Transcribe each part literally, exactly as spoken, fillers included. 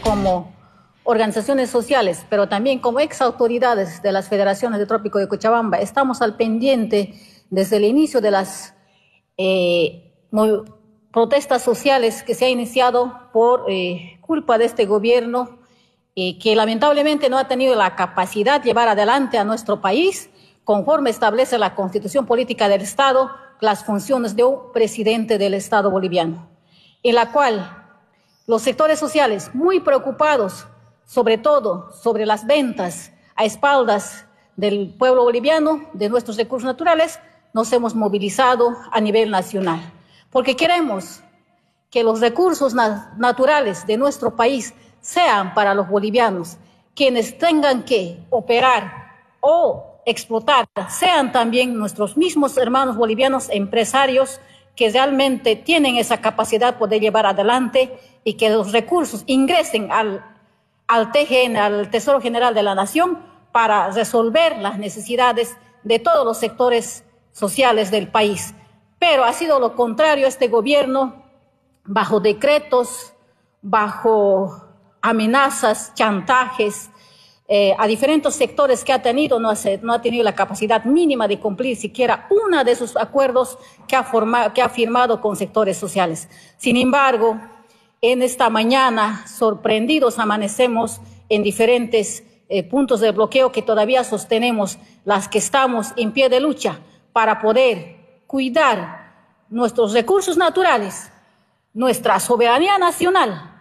como organizaciones sociales, pero también como ex autoridades de las federaciones de Trópico de Cochabamba, estamos al pendiente desde el inicio de las eh, protestas sociales que se ha iniciado por eh, culpa de este gobierno, eh, que lamentablemente no ha tenido la capacidad de llevar adelante a nuestro país, conforme establece la Constitución Política del Estado, las funciones de un presidente del Estado boliviano, en la cual los sectores sociales, muy preocupados, sobre todo sobre las ventas a espaldas del pueblo boliviano, de nuestros recursos naturales, nos hemos movilizado a nivel nacional, porque queremos que los recursos na- naturales de nuestro país sean para los bolivianos, quienes tengan que operar o explotar, sean también nuestros mismos hermanos bolivianos empresarios que realmente tienen esa capacidad de poder llevar adelante y que los recursos ingresen al, al T G N, al Tesoro General de la Nación, para resolver las necesidades de todos los sectores sociales del país. Pero ha sido lo contrario este gobierno, bajo decretos, bajo amenazas, chantajes, eh, a diferentes sectores que ha tenido, no ha, no ha tenido la capacidad mínima de cumplir siquiera uno de esos acuerdos que ha, formado, que ha firmado con sectores sociales. Sin embargo, en esta mañana, sorprendidos, amanecemos en diferentes eh, puntos de bloqueo que todavía sostenemos, las que estamos en pie de lucha para poder cuidar nuestros recursos naturales, nuestra soberanía nacional,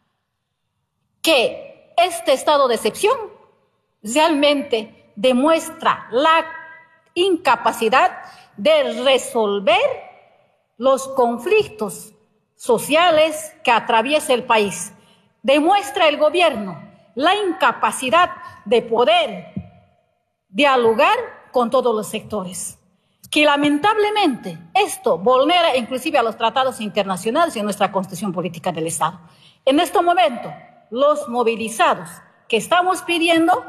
que este estado de excepción realmente demuestra la incapacidad de resolver los conflictos sociales que atraviesa el país. Demuestra el gobierno la incapacidad de poder dialogar con todos los sectores, que lamentablemente esto vulnera inclusive a los tratados internacionales y a nuestra Constitución Política del Estado. En este momento, los movilizados que estamos pidiendo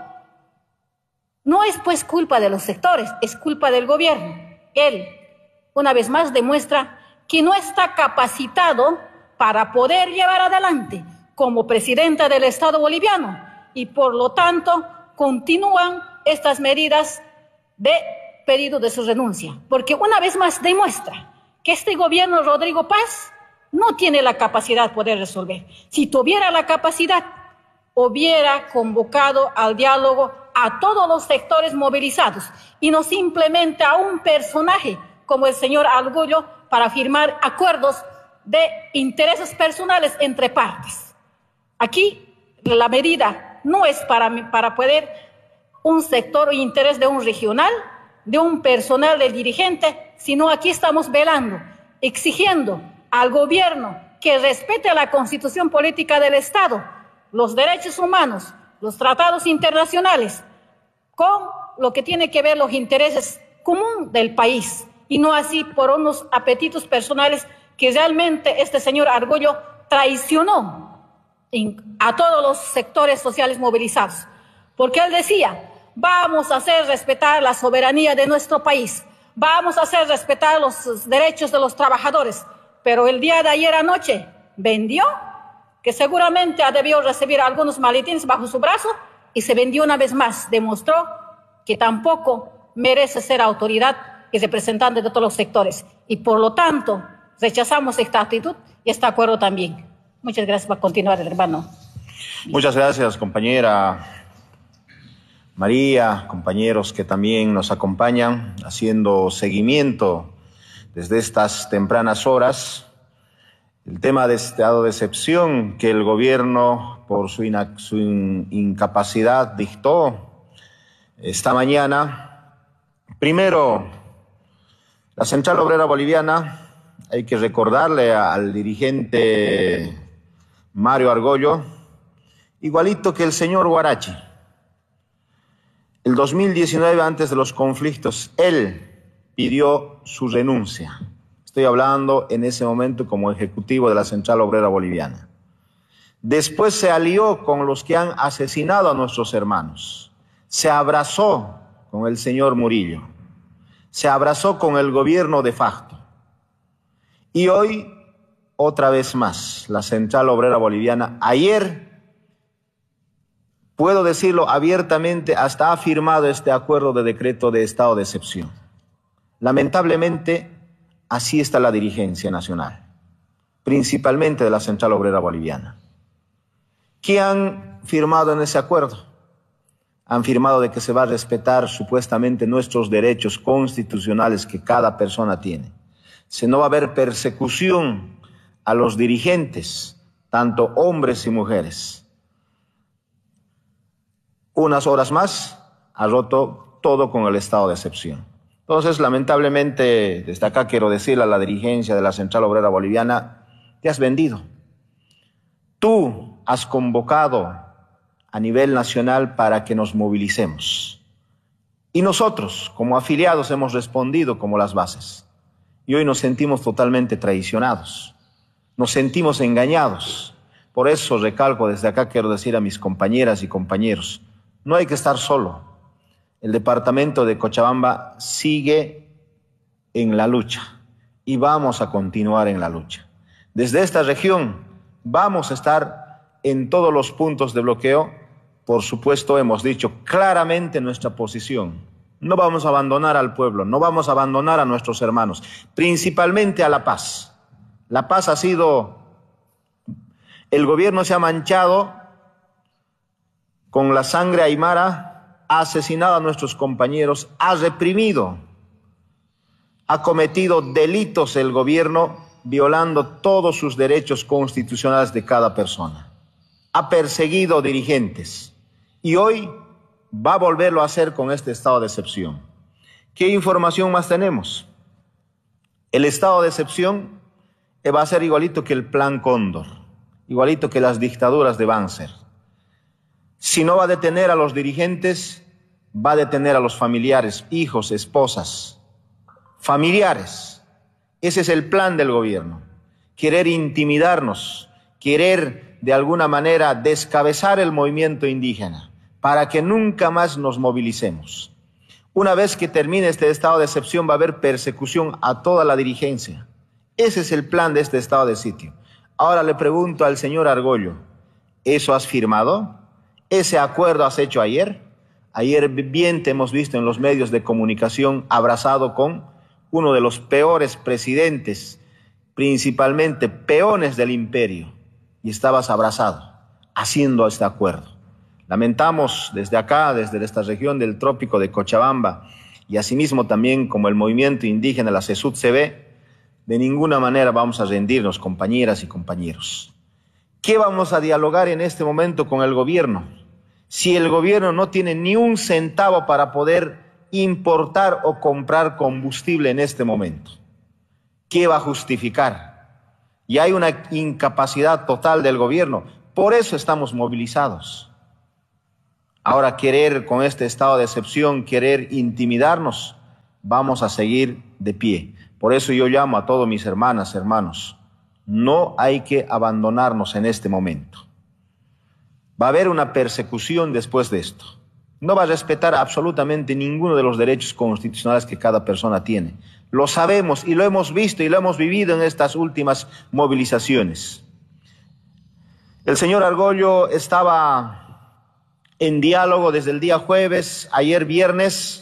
no es pues culpa de los sectores, es culpa del gobierno. Él, una vez más, demuestra que no está capacitado para poder llevar adelante como presidenta del Estado boliviano y por lo tanto continúan estas medidas de pedido de su renuncia, porque una vez más demuestra que este gobierno Rodrigo Paz no tiene la capacidad de poder resolver. Si tuviera la capacidad, hubiera convocado al diálogo a todos los sectores movilizados y no simplemente a un personaje como el señor Arguello para firmar acuerdos de intereses personales entre partes. Aquí la medida no es para, para poder un sector o interés de un regional, de un personal, del dirigente, sino aquí estamos velando, exigiendo al gobierno que respete la Constitución Política del Estado, los derechos humanos, los tratados internacionales, con lo que tiene que ver los intereses comunes del país, y no así por unos apetitos personales que realmente este señor Arguello traicionó a todos los sectores sociales movilizados, porque él decía: vamos a hacer respetar la soberanía de nuestro país, vamos a hacer respetar los derechos de los trabajadores, pero el día de ayer anoche vendió, que seguramente ha debido recibir algunos maletines bajo su brazo, y se vendió una vez más, demostró que tampoco merece ser autoridad y representante de todos los sectores, y por lo tanto rechazamos esta actitud y este acuerdo también. Muchas gracias por continuar, hermano. Muchas gracias, compañera María, compañeros que también nos acompañan haciendo seguimiento desde estas tempranas horas. El tema de estado de excepción que el gobierno, por su, ina- su in- incapacidad, dictó esta mañana. Primero, la Central Obrera Boliviana, hay que recordarle al dirigente Mario Arguello, igualito que el señor Huarachi. El dos mil diecinueve, antes de los conflictos, él pidió su renuncia. Estoy hablando en ese momento como ejecutivo de la Central Obrera Boliviana. Después se alió con los que han asesinado a nuestros hermanos. Se abrazó con el señor Murillo. Se abrazó con el gobierno de facto. Y hoy, otra vez más, la Central Obrera Boliviana, ayer puedo decirlo abiertamente, hasta ha firmado este acuerdo de decreto de estado de excepción. Lamentablemente, así está la dirigencia nacional, principalmente de la Central Obrera Boliviana. ¿Qué han firmado en ese acuerdo? Han firmado de que se va a respetar supuestamente nuestros derechos constitucionales que cada persona tiene. Se no va a haber persecución a los dirigentes, tanto hombres y mujeres. Unas horas más ha roto todo con el estado de excepción. Entonces, lamentablemente, desde acá quiero decirle a la dirigencia de la Central Obrera Boliviana, te has vendido. Tú has convocado a nivel nacional para que nos movilicemos. Y nosotros, como afiliados, hemos respondido como las bases. Y hoy nos sentimos totalmente traicionados. Nos sentimos engañados. Por eso recalco desde acá, quiero decir a mis compañeras y compañeros, no hay que estar solo. El departamento de Cochabamba sigue en la lucha y vamos a continuar en la lucha. Desde esta región vamos a estar en todos los puntos de bloqueo. Por supuesto, hemos dicho claramente nuestra posición. No vamos a abandonar al pueblo, no vamos a abandonar a nuestros hermanos, principalmente a la paz. La paz ha sido, el gobierno se ha manchado con la sangre aymara, ha asesinado a nuestros compañeros, ha reprimido, ha cometido delitos el gobierno, violando todos sus derechos constitucionales de cada persona. Ha perseguido dirigentes y hoy va a volverlo a hacer con este estado de excepción. ¿Qué información más tenemos? El estado de excepción va a ser igualito que el Plan Cóndor, igualito que las dictaduras de Banzer. Si no va a detener a los dirigentes, va a detener a los familiares, hijos, esposas, familiares. Ese es el plan del gobierno. Querer intimidarnos, querer de alguna manera descabezar el movimiento indígena para que nunca más nos movilicemos. Una vez que termine este estado de excepción va a haber persecución a toda la dirigencia. Ese es el plan de este estado de sitio. Ahora le pregunto al señor Argollo, ¿eso has firmado? ¿Ese acuerdo has hecho ayer? Ayer bien te hemos visto en los medios de comunicación abrazado con uno de los peores presidentes, principalmente peones del imperio, y estabas abrazado, haciendo este acuerdo. Lamentamos desde acá, desde esta región del trópico de Cochabamba, y asimismo también como el movimiento indígena, la CESUD-C B, de ninguna manera vamos a rendirnos, compañeras y compañeros. ¿Qué vamos a dialogar en este momento con el gobierno? Si el gobierno no tiene ni un centavo para poder importar o comprar combustible en este momento, ¿qué va a justificar? Y hay una incapacidad total del gobierno. Por eso estamos movilizados. Ahora, querer con este estado de excepción, querer intimidarnos, vamos a seguir de pie. Por eso yo llamo a todos mis hermanas, hermanos, no hay que abandonarnos en este momento. Va a haber una persecución después de esto. No va a respetar absolutamente ninguno de los derechos constitucionales que cada persona tiene. Lo sabemos y lo hemos visto y lo hemos vivido en estas últimas movilizaciones. El señor Argollo estaba en diálogo desde el día jueves, ayer viernes.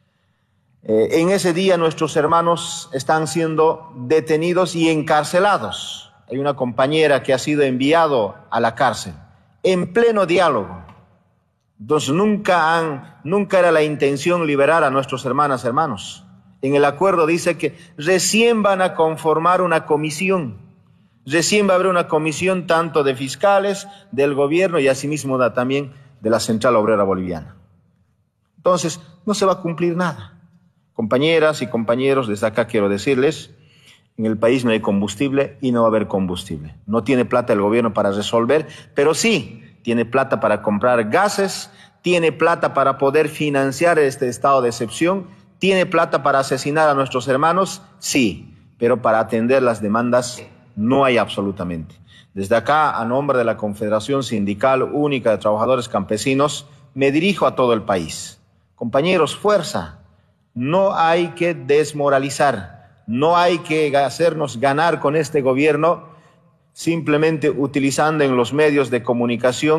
Eh, en ese día nuestros hermanos están siendo detenidos y encarcelados. Hay una compañera que ha sido enviado a la cárcel en pleno diálogo. Entonces nunca, han, nunca era la intención liberar a nuestros hermanas, hermanos. En el acuerdo dice que recién van a conformar una comisión. Recién va a haber una comisión tanto de fiscales, del gobierno y asimismo da también de la Central Obrera Boliviana. Entonces no se va a cumplir nada. Compañeras y compañeros, desde acá quiero decirles, en el país no hay combustible y no va a haber combustible. No tiene plata el gobierno para resolver, pero sí tiene plata para comprar gases, tiene plata para poder financiar este estado de excepción, tiene plata para asesinar a nuestros hermanos, sí, pero para atender las demandas no hay absolutamente. Desde acá, a nombre de la Confederación Sindical Única de Trabajadores Campesinos, me dirijo a todo el país. Compañeros, fuerza. No hay que desmoralizar, no hay que hacernos ganar con este gobierno simplemente utilizando en los medios de comunicación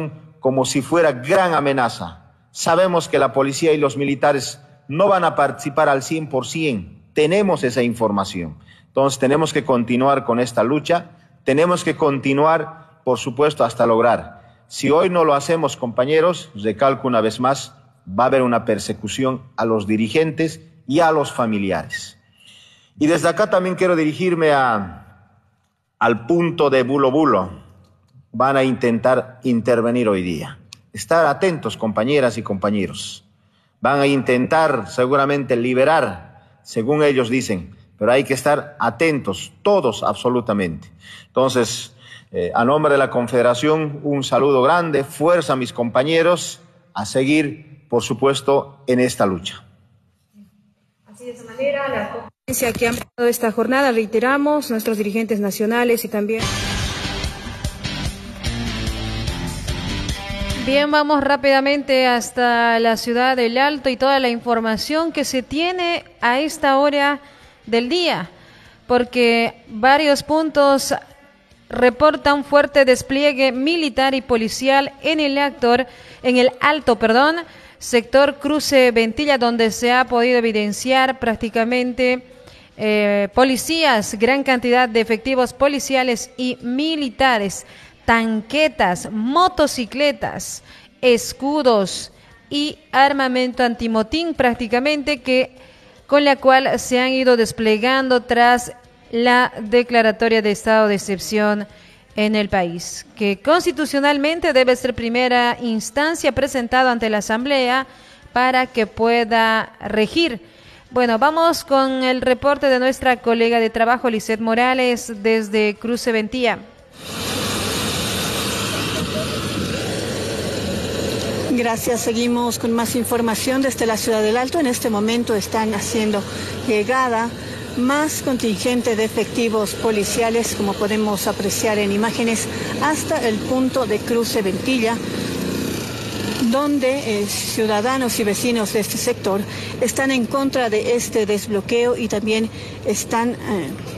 como si fuera gran amenaza. Sabemos que la policía y los militares no van a participar al cien por ciento. Tenemos esa información. Entonces tenemos que continuar con esta lucha. Tenemos que continuar, por supuesto, hasta lograr. Si hoy no lo hacemos, compañeros, recalco una vez más, va a haber una persecución a los dirigentes y a los familiares. Y desde acá también quiero dirigirme a, al punto de Bulo Bulo. Van a intentar intervenir hoy día. Estar atentos, compañeras y compañeros. Van a intentar seguramente liberar, según ellos dicen, pero hay que estar atentos, todos absolutamente. Entonces, eh, a nombre de la Confederación, un saludo grande, fuerza a mis compañeros, a seguir, por supuesto, en esta lucha. Así de esa manera, la conferencia que han dado esta jornada, reiteramos, nuestros dirigentes nacionales y también... Bien, vamos rápidamente hasta la ciudad del Alto y toda la información que se tiene a esta hora del día, porque varios puntos reportan fuerte despliegue militar y policial en el actor, en el Alto, perdón, sector Cruce Ventilla, donde se ha podido evidenciar prácticamente eh, policías, gran cantidad de efectivos policiales y militares, tanquetas, motocicletas, escudos y armamento antimotín prácticamente que con la cual se han ido desplegando tras la declaratoria de estado de excepción en el país, que constitucionalmente debe ser primera instancia presentado ante la Asamblea para que pueda regir. Bueno, vamos con el reporte de nuestra colega de trabajo, Lisette Morales, desde Cruce Ventilla. Gracias, seguimos con más información desde la ciudad del Alto. En este momento están haciendo llegada más contingente de efectivos policiales, como podemos apreciar en imágenes, hasta el punto de Cruce Ventilla, donde eh, ciudadanos y vecinos de este sector están en contra de este desbloqueo y también están... Eh,